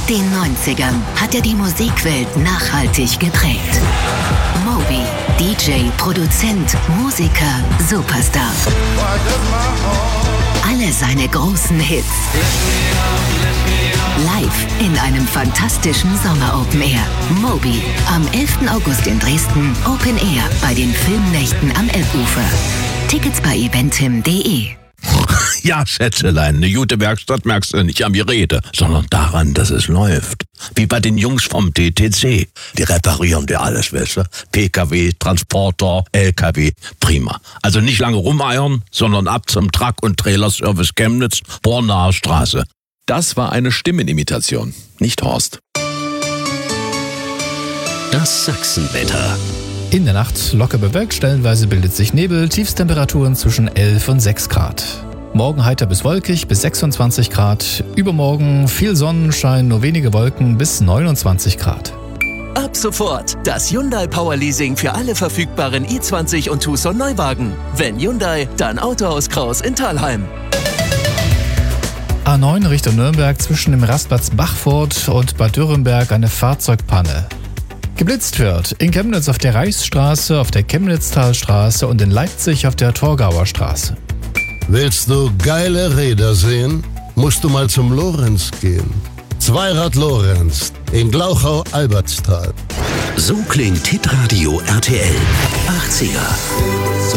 den 90ern hat er die Musikwelt nachhaltig geprägt. Moby, DJ, Produzent, Musiker, Superstar. Alle seine großen Hits live in einem fantastischen Sommer-Open Air. Moby, am 11. August in Dresden, Open Air bei den Filmnächten am Elbufer. Tickets bei eventim.de. Ja, Schätzelein, eine gute Werkstatt merkst du nicht am Gerede, sondern daran, dass es läuft. Wie bei den Jungs vom DTC. Die reparieren dir alles, weißt du? PKW, Transporter, LKW, prima. Also nicht lange rumeiern, sondern ab zum Truck- und Trailerservice Chemnitz, Bornaer Straße. Das war eine Stimmenimitation, nicht Horst. Das Sachsenwetter. In der Nacht locker bewölkt, stellenweise bildet sich Nebel, Tiefstemperaturen zwischen 11 und 6 Grad. Morgen heiter bis wolkig bis 26 Grad, übermorgen viel Sonnenschein, nur wenige Wolken bis 29 Grad. Ab sofort das Hyundai Power Leasing für alle verfügbaren i20 und Tucson Neuwagen. Wenn Hyundai, dann Autohaus Kraus in Thalheim. A9 Richtung Nürnberg zwischen dem Rastplatz Bachfurt und Bad Dürrenberg eine Fahrzeugpanne. Geblitzt wird in Chemnitz auf der Reichsstraße, auf der Chemnitztalstraße und in Leipzig auf der Torgauer Straße. Willst du geile Räder sehen? Musst du mal zum Lorenz gehen. Zweirad Lorenz in Glauchau-Albertstal. So klingt Hitradio RTL 80er.